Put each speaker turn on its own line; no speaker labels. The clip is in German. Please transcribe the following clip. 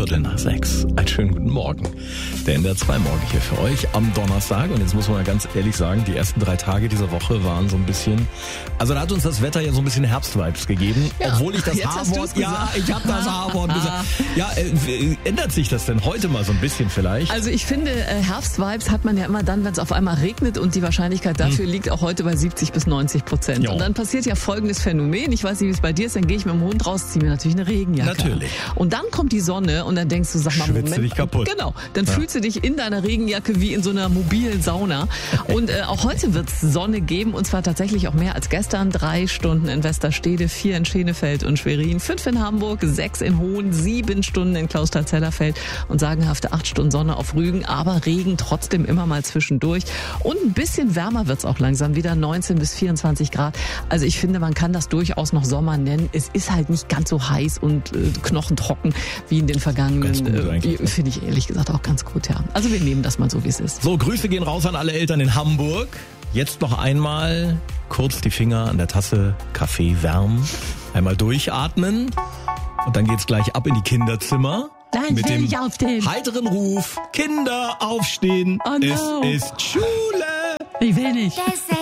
5:15. Einen schönen guten Morgen. Der NDR 2 Morgen hier für euch am Donnerstag. Und jetzt muss man mal ganz ehrlich sagen, die ersten 3 Tage dieser Woche waren so ein bisschen, also da hat uns das Wetter ja so ein bisschen Herbstvibes gegeben. Ja, obwohl ich das H-Wort, ja, ich habe das H-Wort gesagt. Ja, ändert sich das denn heute mal so ein bisschen vielleicht?
Also ich finde, Herbstvibes hat man ja immer dann, wenn es auf einmal regnet, und die Wahrscheinlichkeit dafür liegt auch heute bei 70-90%.
Jo.
Und dann passiert ja folgendes Phänomen. Ich weiß nicht, wie es bei dir ist, dann gehe ich mit dem Hund raus, ziehe mir natürlich eine Regenjacke
Natürlich.
an. Und dann kommt die Sonne und dann denkst du, sag mal,
Schwitzt
Moment.
du dich kaputt.
Genau, dann fühlst du dich in deiner Regenjacke wie in so einer mobilen Sauna. Und auch heute wird es Sonne geben, und zwar tatsächlich auch mehr als gestern. 3 Stunden in Westerstede, 4 in Schenefeld und Schwerin, 5 in Hamburg, 6 in Hohn, 7 Stunden in Clausthal-Zellerfeld und sagenhafte 8 Stunden Sonne auf Rügen, aber Regen trotzdem immer mal zwischendurch. Und ein bisschen wärmer wird's auch langsam, wieder 19 bis 24 Grad. Also ich finde, man kann das durchaus noch Sommer nennen. Es ist halt nicht ganz so heiß und knochentrocken wie in den vergangenen, finde ich ehrlich gesagt auch ganz gut, ja. Also wir nehmen das mal so, wie es ist.
So, Grüße gehen raus an alle Eltern in Hamburg. Jetzt noch einmal kurz die Finger an der Tasse Kaffee wärmen, einmal durchatmen und dann geht's gleich ab in die Kinderzimmer.
Nein,
mit dem
aufstehen.
heiteren Ruf: Kinder aufstehen,
Oh no.
Es ist Schule.
Ich will nicht.